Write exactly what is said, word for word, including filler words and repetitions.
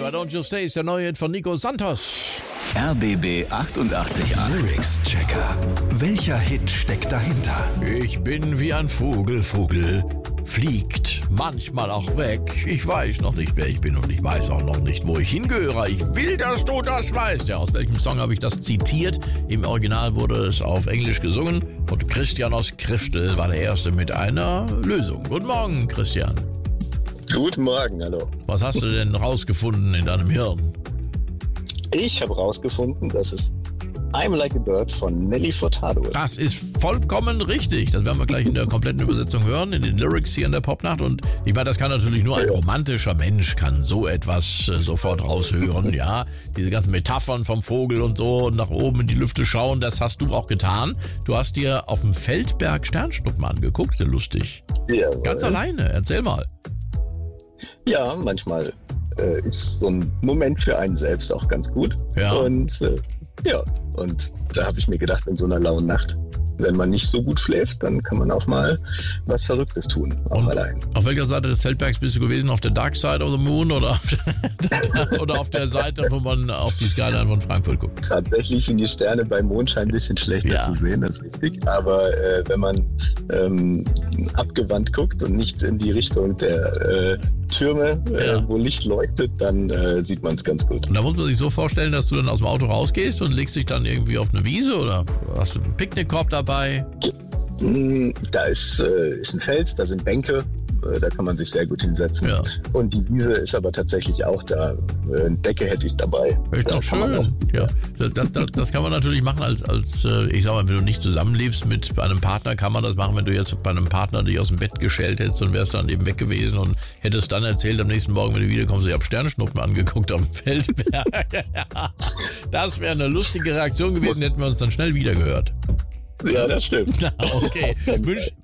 Why Don't You Stay ist der neue Hit von Nico Santos. R B B achtundachtzig Komma acht Lyrics Checker. Welcher Hit steckt dahinter? Ich bin wie ein Vogel, Vogel fliegt manchmal auch weg. Ich weiß noch nicht, wer ich bin und ich weiß auch noch nicht, wo ich hingehöre. Ich will, dass du das weißt. Ja, aus welchem Song habe ich das zitiert? Im Original wurde es auf Englisch gesungen und Christian aus Kriftel war der Erste mit einer Lösung. Guten Morgen, Christian. Guten Morgen, hallo. Was hast du denn rausgefunden in deinem Hirn? Ich habe rausgefunden, dass es I'm Like a Bird von Nelly Furtado ist. Das ist vollkommen richtig. Das werden wir gleich in der kompletten Übersetzung hören, in den Lyrics hier in der Popnacht. Und ich meine, das kann natürlich nur ein romantischer Mensch, kann so etwas äh, sofort raushören. Ja, diese ganzen Metaphern vom Vogel und so und nach oben in die Lüfte schauen, das hast du auch getan. Du hast dir auf dem Feldberg Sternschnuppen angeguckt, sehr lustig. Jawohl. Ganz alleine, erzähl mal. Ja, manchmal äh, ist so ein Moment für einen selbst auch ganz gut. Ja. Und äh, ja, und da habe ich mir gedacht, in so einer lauen Nacht, wenn man nicht so gut schläft, dann kann man auch mal was Verrücktes tun, auch Und allein. auf welcher Seite des Feldbergs bist du gewesen? Auf der Dark Side of the Moon oder auf der, oder auf der Seite, wo man auf die Skyline von Frankfurt guckt? Tatsächlich sind die Sterne beim Mondschein ein bisschen schlechter Ja. zu sehen, das ist richtig. Aber äh, wenn man ähm, abgewandt guckt und nicht in die Richtung der äh, Türme, äh, Ja. wo Licht leuchtet, dann äh, sieht man es ganz gut. Und da muss man sich so vorstellen, dass du dann aus dem Auto rausgehst und legst dich dann irgendwie auf eine Wiese oder hast du einen Picknickkorb dabei? Mm, Da ist, äh, ist ein Fels, da sind Bänke, äh, da kann man sich sehr gut hinsetzen. Ja. Und die Wiese ist aber tatsächlich auch da. Äh, eine Decke hätte ich dabei. Ist Da doch kann man auch- schön. Ja. Das, das, das, das kann man natürlich machen als, als äh, ich sag mal, wenn du nicht zusammenlebst mit einem Partner, kann man das machen, wenn du jetzt bei einem Partner dich aus dem Bett geschält hättest und wärst dann eben weg gewesen und hättest dann erzählt am nächsten Morgen, wenn du wiederkommst, ich habe Sternschnuppen angeguckt auf dem Feldberg. Ja, das wäre eine lustige Reaktion gewesen, hätten wir uns dann schnell wiedergehört. Ja, das stimmt. Na, okay. Wünsch,